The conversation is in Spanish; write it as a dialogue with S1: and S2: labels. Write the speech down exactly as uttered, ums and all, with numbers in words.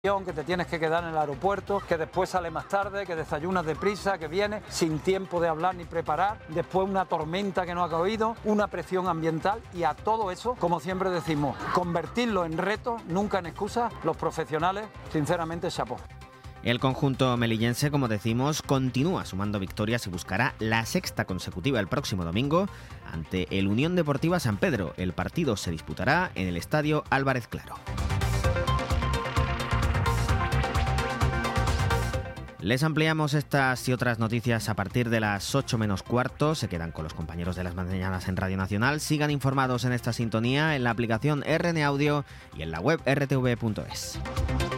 S1: que te tienes que quedar en el aeropuerto, que después sale más tarde, que desayunas deprisa, que vienes sin tiempo de hablar ni preparar, después una tormenta que no ha caído, una presión ambiental, y a todo eso, como siempre decimos, convertirlo en retos, nunca en excusas. Los profesionales, sinceramente, chapó.
S2: El conjunto melillense, como decimos, continúa sumando victorias y buscará la sexta consecutiva el próximo domingo ante el Unión Deportiva San Pedro. El partido se disputará en el Estadio Álvarez Claro. Les ampliamos estas y otras noticias a partir de las ocho menos cuarto. Se quedan con los compañeros de las mañanas en Radio Nacional. Sigan informados en esta sintonía, en la aplicación R N Audio y en la web r t v punto es.